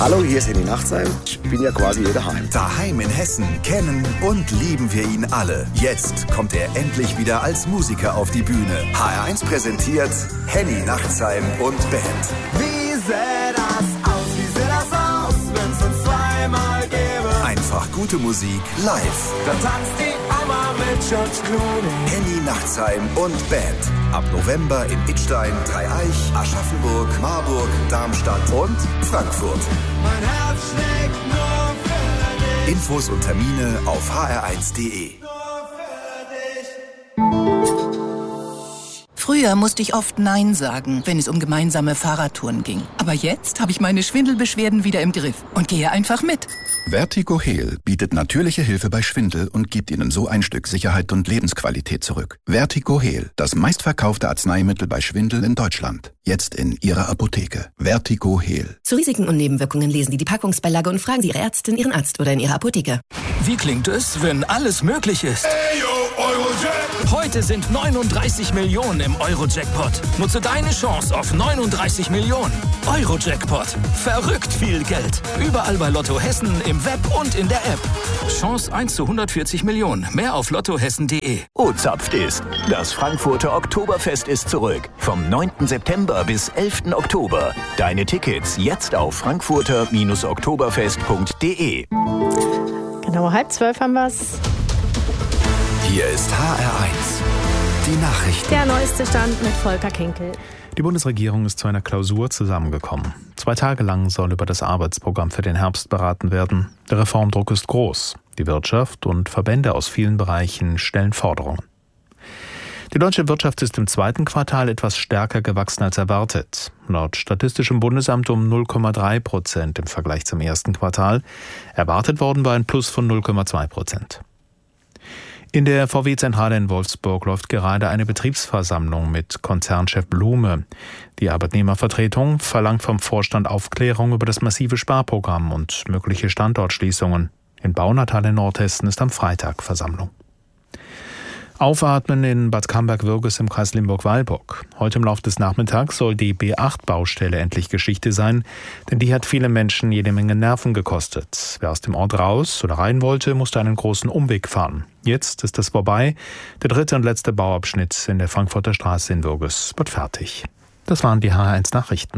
Hallo, hier ist Henny Nachtsheim. Ich bin ja quasi hier daheim. Daheim in Hessen kennen und lieben wir ihn alle. Jetzt kommt er endlich wieder als Musiker auf die Bühne. HR1 präsentiert Henny Nachtsheim und Band. Wie sähe das aus, wenn's uns zweimal gäbe? Einfach gute Musik live. Da tanzt die Oma mit George Clooney. Henny Nachtsheim und Band. Ab November in Idstein, Dreieich, Aschaffenburg, Marburg, Darmstadt und Frankfurt. Mein Herz schlägt nur für dich. Infos und Termine auf hr1.de. Früher musste ich oft Nein sagen, wenn es um gemeinsame Fahrradtouren ging. Aber jetzt habe ich meine Schwindelbeschwerden wieder im Griff und gehe einfach mit. VertigoHeal bietet natürliche Hilfe bei Schwindel und gibt Ihnen so ein Stück Sicherheit und Lebensqualität zurück. VertigoHeal, das meistverkaufte Arzneimittel bei Schwindel in Deutschland. Jetzt in Ihrer Apotheke. VertigoHeal. Zu Risiken und Nebenwirkungen lesen Sie die Packungsbeilage und fragen Sie Ihre Ärztin, Ihren Arzt oder in Ihrer Apotheke. Wie klingt es, wenn alles möglich ist? Heute sind 39 Millionen im Euro-Jackpot. Nutze deine Chance auf 39 Millionen. Euro-Jackpot. Verrückt viel Geld. Überall bei Lotto Hessen, im Web und in der App. Chance 1 zu 140 Millionen. Mehr auf lottohessen.de. O-Zapft ist. Das Frankfurter Oktoberfest ist zurück. Vom 9. September bis 11. Oktober. Deine Tickets jetzt auf frankfurter-oktoberfest.de. Genau, 11:30 haben wir's. Hier ist HR1. Die Nachrichten. Der neueste Stand mit Volker Kinkel. Die Bundesregierung ist zu einer Klausur zusammengekommen. 2 Tage lang soll über das Arbeitsprogramm für den Herbst beraten werden. Der Reformdruck ist groß. Die Wirtschaft und Verbände aus vielen Bereichen stellen Forderungen. Die deutsche Wirtschaft ist im 2. Quartal etwas stärker gewachsen als erwartet. Laut Statistischem Bundesamt um 0,3% im Vergleich zum 1. Quartal. Erwartet worden war ein Plus von 0,2%. In der VW-Zentrale in Wolfsburg läuft gerade eine Betriebsversammlung mit Konzernchef Blume. Die Arbeitnehmervertretung verlangt vom Vorstand Aufklärung über das massive Sparprogramm und mögliche Standortschließungen. In Baunatal in Nordhessen ist am Freitag Versammlung. Aufatmen in Bad Camberg-Würges im Kreis Limburg-Weilburg. Heute im Laufe des Nachmittags soll die B8-Baustelle endlich Geschichte sein, denn die hat viele Menschen jede Menge Nerven gekostet. Wer aus dem Ort raus oder rein wollte, musste einen großen Umweg fahren. Jetzt ist es vorbei. Der 3. und letzte Bauabschnitt in der Frankfurter Straße in Würges wird fertig. Das waren die HR1 Nachrichten.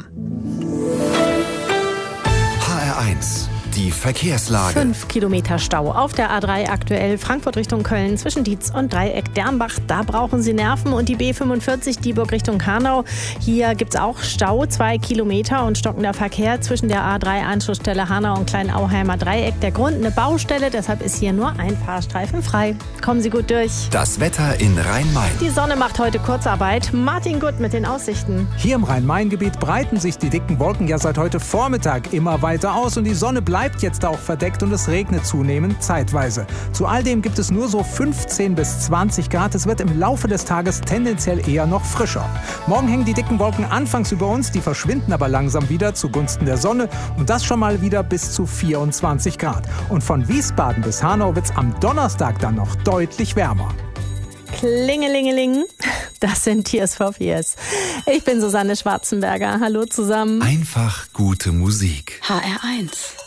HR1. Die Verkehrslage. 5 Kilometer Stau auf der A3 aktuell Frankfurt Richtung Köln zwischen Dietz und Dreieck-Dernbach. Da brauchen Sie Nerven. Und die B45 Dieburg Richtung Hanau. Hier gibt es auch Stau, 2 Kilometer und stockender Verkehr zwischen der A3-Anschlussstelle Hanau und Kleinauheimer Dreieck. Der Grund eine Baustelle, deshalb ist hier nur ein Fahrstreifen frei. Kommen Sie gut durch. Das Wetter in Rhein-Main. Die Sonne macht heute Kurzarbeit. Martin Gutt mit den Aussichten. Hier im Rhein-Main-Gebiet breiten sich die dicken Wolken ja seit heute Vormittag immer weiter aus und die Sonne bleibt jetzt auch verdeckt und es regnet zunehmend zeitweise. Zu all dem gibt es nur so 15 bis 20 Grad. Es wird im Laufe des Tages tendenziell eher noch frischer. Morgen hängen die dicken Wolken anfangs über uns, die verschwinden aber langsam wieder zugunsten der Sonne und das schon mal wieder bis zu 24 Grad. Und von Wiesbaden bis Hanau wird es am Donnerstag dann noch deutlich wärmer. Klingelingeling, das sind Tears for Fears. Ich bin Susanne Schwarzenberger. Hallo zusammen. Einfach gute Musik. HR1.